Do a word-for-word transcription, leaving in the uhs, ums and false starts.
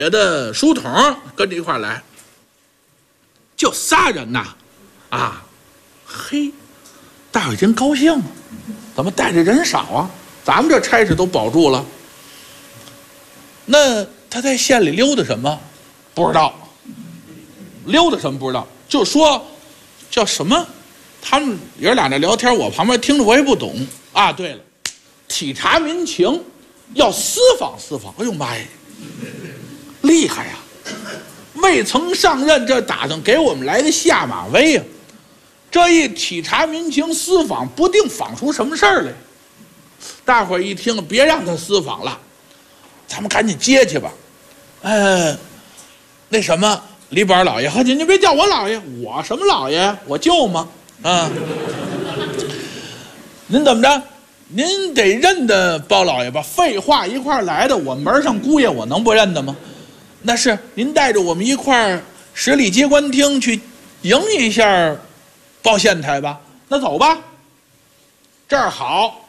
的书童跟着一块来，就仨人呐，啊，嘿，大伙真高兴，怎么带着人少啊？咱们这差事都保住了。那他在县里溜达什么？不知道，溜达什么不知道，就说叫什么？他们爷俩在聊天，我旁边听着我也不懂啊。对了，体察民情，要私访私访。哎呦妈呀，厉害呀！未曾上任，这打算给我们来个下马威呀！这一体察民情私访，不定访出什么事儿来。大伙儿一听，别让他私访了，咱们赶紧接去吧。呃，那什么，李宝老爷，呵，您您别叫我老爷，我什么老爷？我舅吗？啊，您怎么着？您得认得包老爷吧？废话，一块儿来的，我门上姑爷，我能不认得吗？那是您带着我们一块儿十里街官厅去迎一下包县台吧。那走吧，这儿好。